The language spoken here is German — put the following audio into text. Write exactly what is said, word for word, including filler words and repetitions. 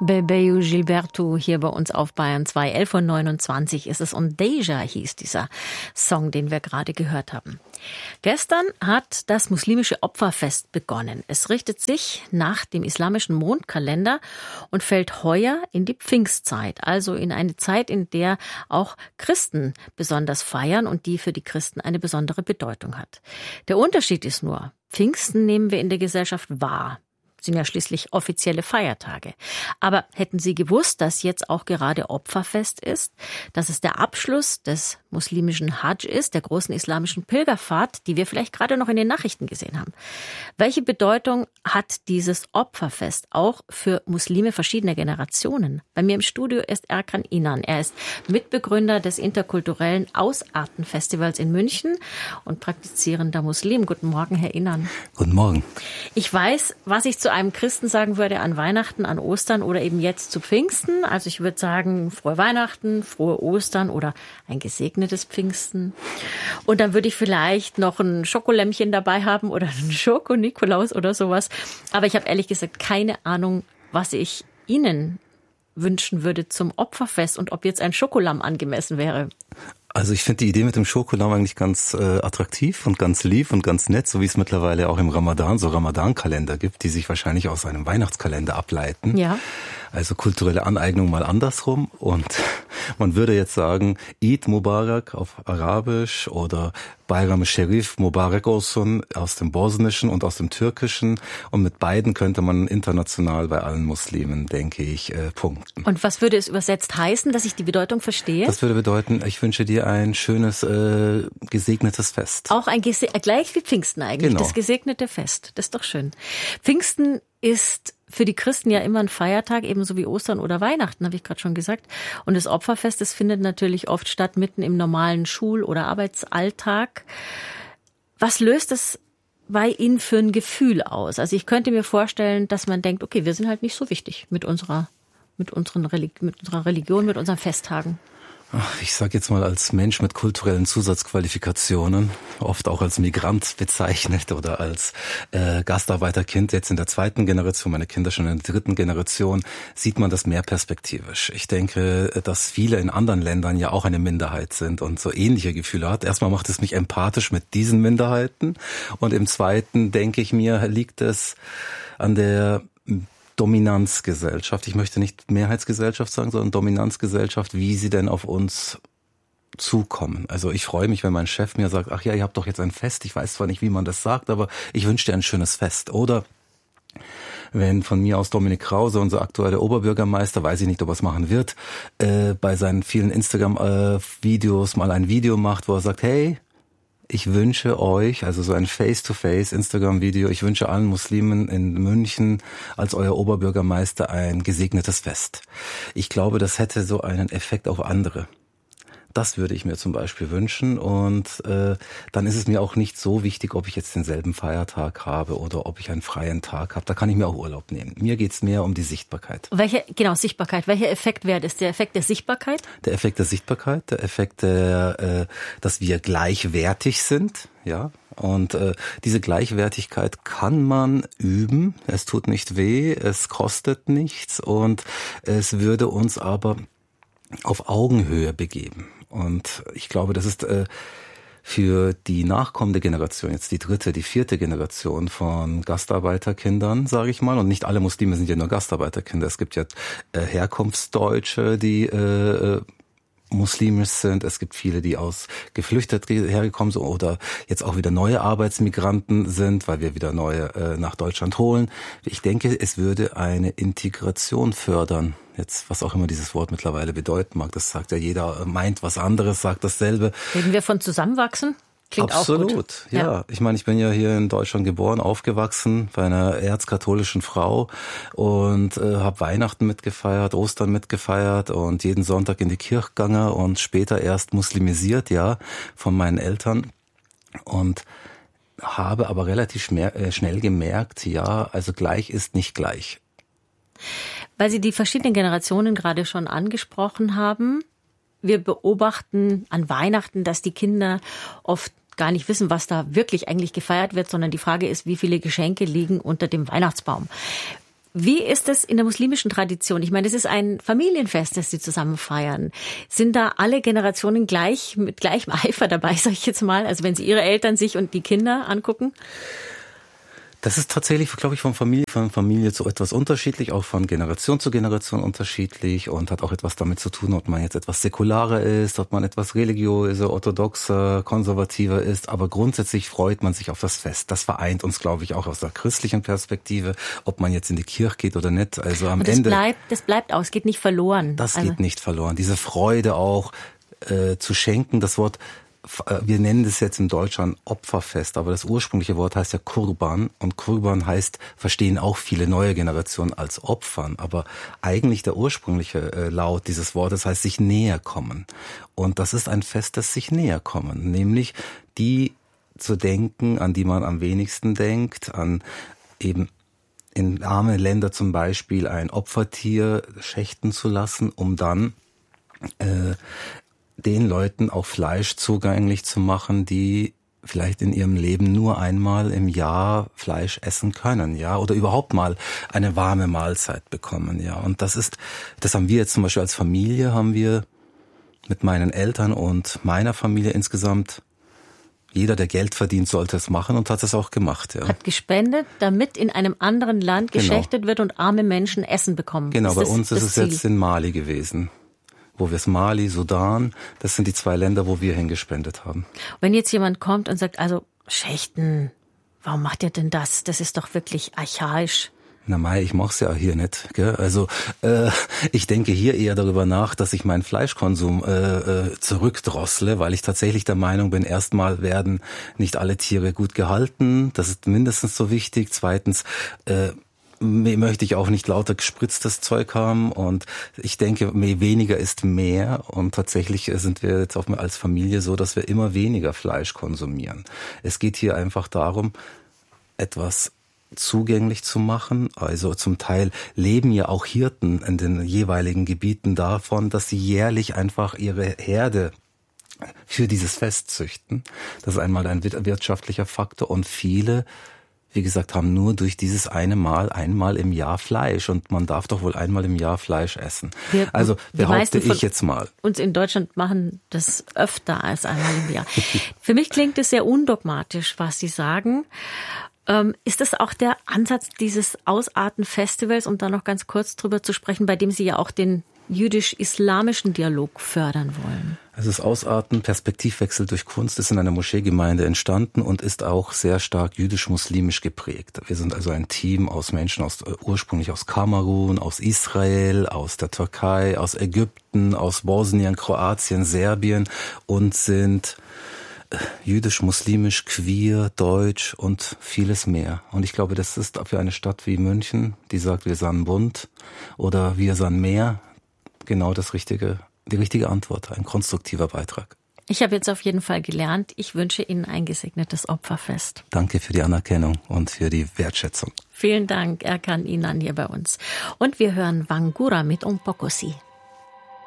Bebeu Gilberto hier bei uns auf Bayern zwei. elf Uhr neunundzwanzig ist es und Deja hieß dieser Song, den wir gerade gehört haben. Gestern hat das muslimische Opferfest begonnen. Es richtet sich nach dem islamischen Mondkalender und fällt heuer in die Pfingstzeit, also in eine Zeit, in der auch Christen besonders feiern und die für die Christen eine besondere Bedeutung hat. Der Unterschied ist nur, Pfingsten nehmen wir in der Gesellschaft wahr. Sind ja schließlich offizielle Feiertage. Aber hätten Sie gewusst, dass jetzt auch gerade Opferfest ist, dass es der Abschluss des muslimischen Hajj ist, der großen islamischen Pilgerfahrt, die wir vielleicht gerade noch in den Nachrichten gesehen haben? Welche Bedeutung hat dieses Opferfest auch für Muslime verschiedener Generationen? Bei mir im Studio ist Erkan Inan. Er ist Mitbegründer des interkulturellen Ausarten-Festivals in München und praktizierender Muslim. Guten Morgen, Herr Inan. Guten Morgen. Ich weiß, was ich zu einem Christen sagen würde an Weihnachten, an Ostern oder eben jetzt zu Pfingsten. Also ich würde sagen, frohe Weihnachten, frohe Ostern oder ein gesegnetes Pfingsten. Und dann würde ich vielleicht noch ein Schokolämmchen dabei haben oder einen Schoko-Nikolaus oder sowas. Aber ich habe ehrlich gesagt keine Ahnung, was ich Ihnen wünschen würde zum Opferfest und ob jetzt ein Schokolamm angemessen wäre. Also ich finde die Idee mit dem Schokolamm eigentlich ganz äh, attraktiv und ganz lieb und ganz nett, so wie es mittlerweile auch im Ramadan so Ramadan-Kalender gibt, die sich wahrscheinlich aus einem Weihnachtskalender ableiten. Ja. Also kulturelle Aneignung mal andersrum. Und man würde jetzt sagen, Eid Mubarak auf Arabisch oder Bayram Sherif Mubarak Olsun aus dem Bosnischen und aus dem Türkischen. Und mit beiden könnte man international bei allen Muslimen, denke ich, äh, punkten. Und was würde es übersetzt heißen, dass ich die Bedeutung verstehe? Das würde bedeuten, ich wünsche dir ein schönes, äh, gesegnetes Fest. Auch ein gese- gleich wie Pfingsten eigentlich, genau. Das gesegnete Fest. Das ist doch schön. Pfingsten ist für die Christen ja immer ein Feiertag, ebenso wie Ostern oder Weihnachten, habe ich gerade schon gesagt. Und das Opferfest, das findet natürlich oft statt mitten im normalen Schul- oder Arbeitsalltag. Was löst es bei Ihnen für ein Gefühl aus? Also ich könnte mir vorstellen, dass man denkt, okay, wir sind halt nicht so wichtig mit unserer, mit unseren Relig- mit unserer Religion, mit unseren Festtagen. Ich sage jetzt mal als Mensch mit kulturellen Zusatzqualifikationen, oft auch als Migrant bezeichnet oder als äh, Gastarbeiterkind, jetzt in der zweiten Generation, meine Kinder schon in der dritten Generation, sieht man das mehr perspektivisch. Ich denke, dass viele in anderen Ländern ja auch eine Minderheit sind und so ähnliche Gefühle hat. Erstmal macht es mich empathisch mit diesen Minderheiten und im Zweiten denke ich mir, liegt es an der Dominanzgesellschaft. Ich möchte nicht Mehrheitsgesellschaft sagen, sondern Dominanzgesellschaft, wie sie denn auf uns zukommen. Also ich freue mich, wenn mein Chef mir sagt, ach ja, ihr habt doch jetzt ein Fest. Ich weiß zwar nicht, wie man das sagt, aber ich wünsche dir ein schönes Fest. Oder wenn von mir aus Dominik Krause, unser aktueller Oberbürgermeister, weiß ich nicht, ob er es machen wird, äh, bei seinen vielen Instagram-Videos mal ein Video macht, wo er sagt, hey, ich wünsche euch, also so ein Face-to-Face-Instagram-Video, ich wünsche allen Muslimen in München als euer Oberbürgermeister ein gesegnetes Fest. Ich glaube, das hätte so einen Effekt auf andere. Das würde ich mir zum Beispiel wünschen und äh, dann ist es mir auch nicht so wichtig, ob ich jetzt denselben Feiertag habe oder ob ich einen freien Tag habe. Da kann ich mir auch Urlaub nehmen. Mir geht's mehr um die Sichtbarkeit. Welche, genau, Sichtbarkeit. Welcher Effekt wäre das? Der Effekt der Sichtbarkeit? Der Effekt der Sichtbarkeit, der Effekt der, äh, dass wir gleichwertig sind, ja. Und äh, diese Gleichwertigkeit kann man üben. Es tut nicht weh, es kostet nichts und es würde uns aber auf Augenhöhe begeben. Und ich glaube, das ist äh, für die nachkommende Generation, jetzt die dritte, die vierte Generation von Gastarbeiterkindern, sage ich mal, und nicht alle Muslime sind ja nur Gastarbeiterkinder, es gibt ja äh, Herkunftsdeutsche, die äh, muslimisch sind, es gibt viele, die aus geflüchtet hergekommen sind oder jetzt auch wieder neue Arbeitsmigranten sind, weil wir wieder neue äh, nach Deutschland holen. Ich denke, es würde eine Integration fördern. Jetzt, was auch immer dieses Wort mittlerweile bedeuten mag, das sagt ja jeder, meint was anderes, sagt dasselbe. Reden wir von Zusammenwachsen? Klingt Absolut, auch gut. ja. ja. Ich meine, ich bin ja hier in Deutschland geboren, aufgewachsen bei einer erzkatholischen Frau und äh, habe Weihnachten mitgefeiert, Ostern mitgefeiert und jeden Sonntag in die Kirche gegangen und später erst muslimisiert, ja, von meinen Eltern und habe aber relativ schmer- äh, schnell gemerkt, ja, also gleich ist nicht gleich. Weil Sie die verschiedenen Generationen gerade schon angesprochen haben, wir beobachten an Weihnachten, dass die Kinder oft gar nicht wissen, was da wirklich eigentlich gefeiert wird, sondern die Frage ist, wie viele Geschenke liegen unter dem Weihnachtsbaum. Wie ist es in der muslimischen Tradition? Ich meine, es ist ein Familienfest, das Sie zusammen feiern. Sind da alle Generationen gleich mit gleichem Eifer dabei, sage ich jetzt mal? Also wenn Sie Ihre Eltern sich und die Kinder angucken? Das ist tatsächlich, glaube ich, von Familie von Familie zu etwas unterschiedlich, auch von Generation zu Generation unterschiedlich und hat auch etwas damit zu tun, ob man jetzt etwas säkularer ist, ob man etwas religiöser, orthodoxer, konservativer ist. Aber grundsätzlich freut man sich auf das Fest. Das vereint uns, glaube ich, auch aus der christlichen Perspektive, ob man jetzt in die Kirche geht oder nicht. Also am und das Ende bleibt, das bleibt aus, geht nicht verloren. Das also. geht nicht verloren. Diese Freude auch äh, zu schenken, das Wort. Wir nennen das jetzt in Deutschland Opferfest, aber das ursprüngliche Wort heißt ja Kurban und Kurban heißt, verstehen auch viele neue Generationen als Opfern, aber eigentlich der ursprüngliche äh, Laut dieses Wortes heißt sich näher kommen und das ist ein Fest, das sich näher kommen, nämlich die zu denken, an die man am wenigsten denkt, an eben in arme Länder zum Beispiel ein Opfertier schächten zu lassen, um dann äh, den Leuten auch Fleisch zugänglich zu machen, die vielleicht in ihrem Leben nur einmal im Jahr Fleisch essen können, ja, oder überhaupt mal eine warme Mahlzeit bekommen, ja. Und das ist, das haben wir jetzt zum Beispiel als Familie, haben wir mit meinen Eltern und meiner Familie insgesamt, jeder, der Geld verdient, sollte es machen und hat es auch gemacht, ja. Hat gespendet, damit in einem anderen Land genau. geschächtet wird und arme Menschen Essen bekommen. Genau, ist bei das, uns ist es Ziel? jetzt in Mali gewesen. Wo wir es Mali, Sudan, das sind die zwei Länder, wo wir hingespendet haben. Wenn jetzt jemand kommt und sagt, also Schächten, warum macht ihr denn das? Das ist doch wirklich archaisch. Na mei, ich mach's ja hier nicht, gell? Also äh, ich denke hier eher darüber nach, dass ich meinen Fleischkonsum äh, äh, zurückdrossle, weil ich tatsächlich der Meinung bin, erstmal werden nicht alle Tiere gut gehalten, das ist mindestens so wichtig. Zweitens äh, möchte ich auch nicht lauter gespritztes Zeug haben und ich denke, mehr, weniger ist mehr und tatsächlich sind wir jetzt auch als Familie so, dass wir immer weniger Fleisch konsumieren. Es geht hier einfach darum, etwas zugänglich zu machen. Also zum Teil leben ja auch Hirten in den jeweiligen Gebieten davon, dass sie jährlich einfach ihre Herde für dieses Fest züchten. Das ist einmal ein wirtschaftlicher Faktor und viele, wie gesagt, haben nur durch dieses eine Mal einmal im Jahr Fleisch und man darf doch wohl einmal im Jahr Fleisch essen. Wir, also behaupte ich jetzt mal. Uns in Deutschland machen das öfter als einmal im Jahr. Für mich klingt es sehr undogmatisch, was Sie sagen. Ähm, ist das auch der Ansatz dieses Ausarten-Festivals, um da noch ganz kurz drüber zu sprechen, bei dem Sie ja auch den jüdisch-islamischen Dialog fördern wollen? Also das Ausarten, Perspektivwechsel durch Kunst ist in einer Moscheegemeinde entstanden und ist auch sehr stark jüdisch-muslimisch geprägt. Wir sind also ein Team aus Menschen aus ursprünglich aus Kamerun, aus Israel, aus der Türkei, aus Ägypten, aus Bosnien, Kroatien, Serbien und sind jüdisch-muslimisch, queer, deutsch und vieles mehr. Und ich glaube, das ist für eine Stadt wie München, die sagt, wir sind bunt oder wir sind mehr, genau das richtige, die richtige Antwort, ein konstruktiver Beitrag. Ich habe jetzt auf jeden Fall gelernt. Ich wünsche Ihnen ein gesegnetes Opferfest. Danke für die Anerkennung und für die Wertschätzung. Vielen Dank, Erkan Inan hier bei uns. Und wir hören Wangura mit Un poco si.